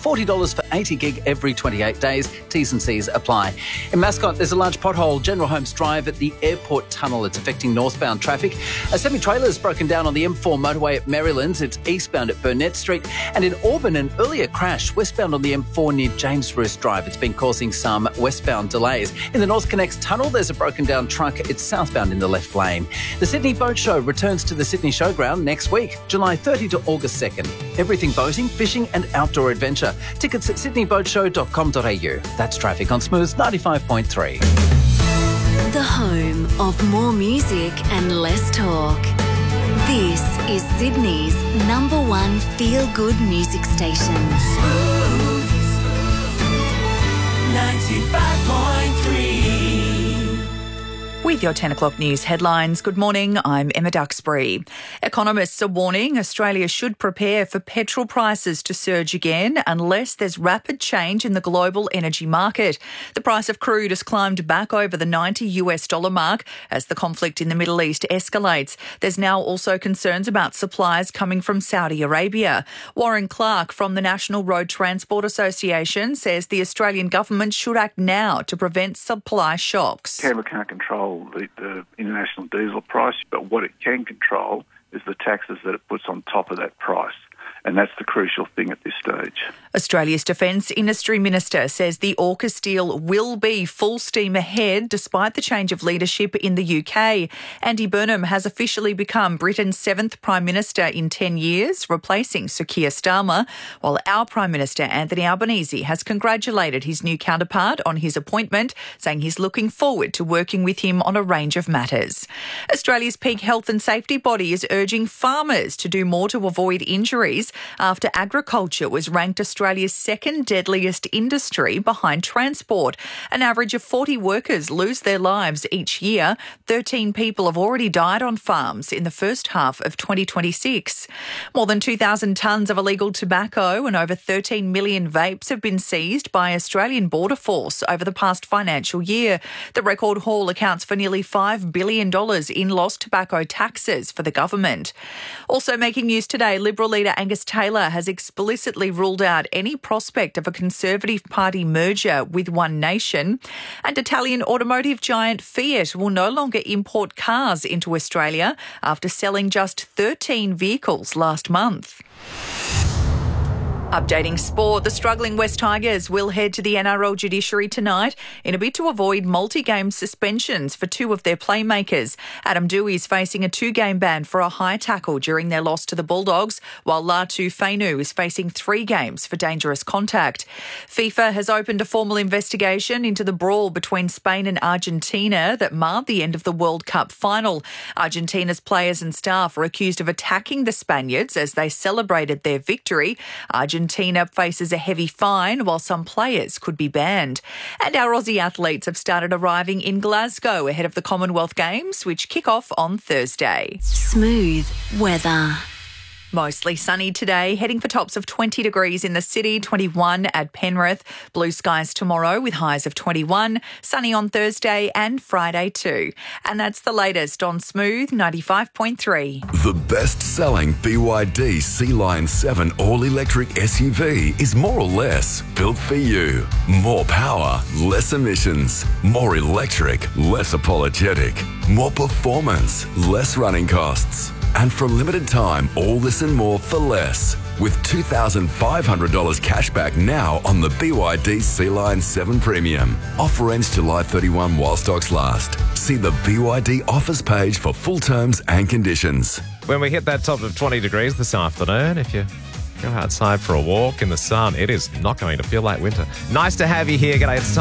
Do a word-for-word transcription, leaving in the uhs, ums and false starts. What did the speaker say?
forty dollars for eighty gig every twenty-eight days. T's and C's apply. In Mascot, there's a large pothole, General Holmes Drive at the airport tunnel. It's affecting northbound traffic. A semi-trailer is broken down on the M four motorway at Marylands. It's eastbound at Burnett Street. And in Auburn, an earlier crash westbound on the M four near James Roos Drive. It's been causing some westbound delays. In the North Connects tunnel, there's a broken down truck. It's southbound in the left lane. The Sydney Boat Show returns to the Sydney Showground next week, July thirtieth to August second. Everything boating, fishing and outdoor adventure. Tickets at sydney boat show dot com dot a u. That's traffic on Smooth ninety-five point three. The home of more music and less talk. This is Sydney's number one feel-good music station. Smooth ninety-five point three. With your ten o'clock news headlines, good morning, I'm Emma Duxbury. Economists are warning Australia should prepare for petrol prices to surge again unless there's rapid change in the global energy market. The price of crude has climbed back over the ninety US dollar mark as the conflict in the Middle East escalates. There's now also concerns about supplies coming from Saudi Arabia. Warren Clark from the National Road Transport Association says the Australian government should act now to prevent supply shocks. Canberra can't control The, the international diesel price, but what it can control is the taxes that it puts on top of that price. And that's the crucial thing at this stage. Australia's Defence Industry Minister says the AUKUS deal will be full steam ahead despite the change of leadership in the U K. Andy Burnham has officially become Britain's seventh Prime Minister in ten years, replacing Sir Keir Starmer, while our Prime Minister Anthony Albanese has congratulated his new counterpart on his appointment, saying he's looking forward to working with him on a range of matters. Australia's peak health and safety body is urging farmers to do more to avoid injuries after agriculture was ranked Australia's second deadliest industry behind transport. An average of forty workers lose their lives each year. thirteen people have already died on farms in the first half of twenty twenty-six. More than two thousand tonnes of illegal tobacco and over thirteen million vapes have been seized by Australian Border Force over the past financial year. The record haul accounts for nearly five billion dollars in lost tobacco taxes for the government. Also making news today, Liberal leader Angus Taylor has explicitly ruled out any prospect of a Conservative Party merger with One Nation. And Italian automotive giant Fiat will no longer import cars into Australia after selling just thirteen vehicles last month. Updating sport, the struggling West Tigers will head to the N R L judiciary tonight in a bid to avoid multi-game suspensions for two of their playmakers. Adam Dewey is facing a two-game ban for a high tackle during their loss to the Bulldogs, while Latu Fainu is facing three games for dangerous contact. FIFA has opened a formal investigation into the brawl between Spain and Argentina that marred the end of the World Cup final. Argentina's players and staff are accused of attacking the Spaniards as they celebrated their victory. Argentina Argentina faces a heavy fine, while some players could be banned. And our Aussie athletes have started arriving in Glasgow ahead of the Commonwealth Games, which kick off on Thursday. Smooth weather. Mostly sunny today, heading for tops of twenty degrees in the city, twenty-one at Penrith. Blue skies tomorrow with highs of twenty-one, sunny on Thursday and Friday too. And that's the latest on Smooth ninety-five point three. The best-selling B Y D Sea Line seven all-electric S U V is more or less built for you. More power, less emissions. More electric, less apologetic. More performance, less running costs. And for a limited time, all this and more for less. With two thousand five hundred dollars cash back now on the B Y D Sea Line seven Premium. Offer ends July thirty-first while stocks last. See the B Y D offers page for full terms and conditions. When we hit that top of twenty degrees this afternoon, if you go outside for a walk in the sun, it is not going to feel like winter. Nice to have you here. G'day. It's